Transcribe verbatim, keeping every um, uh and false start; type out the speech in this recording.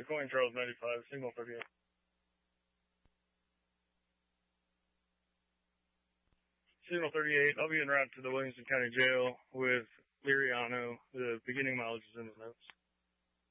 Decoying Charles ninety-five, signal thirty-eight. Signal thirty-eight, I'll be en route to the Williamson County Jail with Liriano. The beginning mileage is in the notes.